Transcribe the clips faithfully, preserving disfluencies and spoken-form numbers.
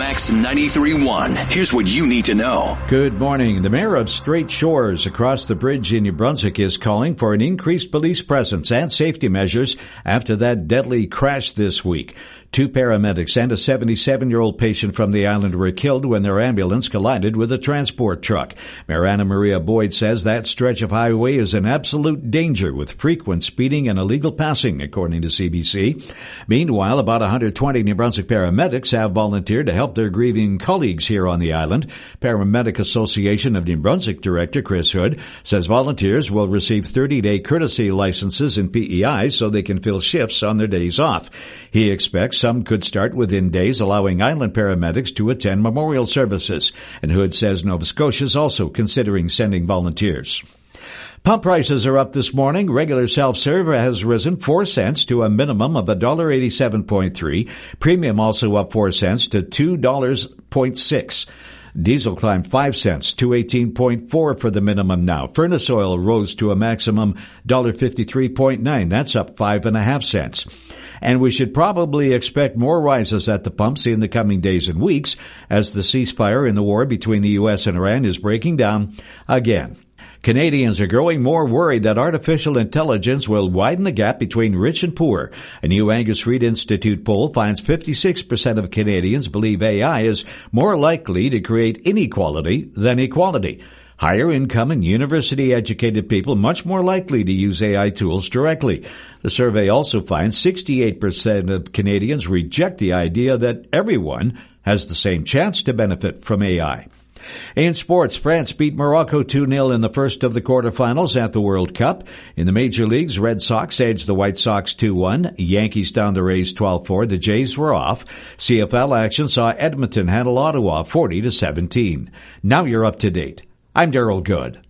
Max ninety-three point one. Here's what you need to know. Good morning. The mayor of Strait Shores across the bridge in New Brunswick is calling for an increased police presence and safety measures after that deadly crash this week. Two paramedics and a seventy-seven-year-old patient from the island were killed when their ambulance collided with a transport truck. Mayor Anna Maria Boyd says that stretch of highway is an absolute danger with frequent speeding and illegal passing, according to C B C. Meanwhile, about one hundred twenty New Brunswick paramedics have volunteered to help their grieving colleagues here on the island. Paramedic Association of New Brunswick Director Chris Hood says volunteers will receive thirty-day courtesy licenses in P E I so they can fill shifts on their days off. He expects some could start within days, allowing island paramedics to attend memorial services. And Hood says Nova Scotia is also considering sending volunteers. Pump prices are up this morning. Regular self-serve has risen four cents to a minimum of one dollar eighty-seven point three. Premium also up four cents to two dollars point six. Diesel climbed five cents to eighteen point four for the minimum now. Furnace oil rose to a maximum one dollar fifty-three point nine. That's up five and a half cents. And we should probably expect more rises at the pumps in the coming days and weeks as the ceasefire in the war between the U S and Iran is breaking down again. Canadians are growing more worried that artificial intelligence will widen the gap between rich and poor. A new Angus Reid Institute poll finds fifty-six percent of Canadians believe A I is more likely to create inequality than equality. Higher income and university-educated people much more likely to use A I tools directly. The survey also finds sixty-eight percent of Canadians reject the idea that everyone has the same chance to benefit from A I. In sports, France beat Morocco two nil in the first of the quarterfinals at the World Cup. In the major leagues, Red Sox edged the White Sox two one. Yankees down the Rays twelve four. The Jays were off. C F L action saw Edmonton handle Ottawa forty to seventeen. Now you're up to date. I'm Daryl Good.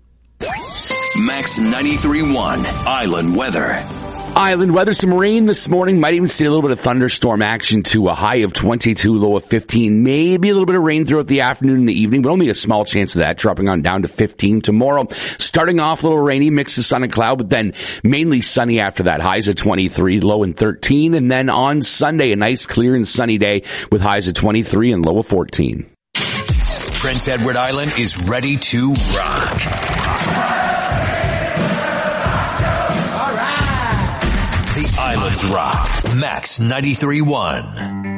Max ninety-three point one Island Weather. Island weather, some rain this morning. Might even see a little bit of thunderstorm action to a high of twenty-two, low of fifteen. Maybe a little bit of rain throughout the afternoon and the evening, but only a small chance of that, dropping on down to fifteen tomorrow. Starting off a little rainy, mix of sun and cloud, but then mainly sunny after that. Highs of twenty-three, low in thirteen. And then on Sunday, a nice, clear and sunny day with highs of twenty-three and low of fourteen. Prince Edward Island is ready to rock. The Islands Rock. Max ninety-three point one.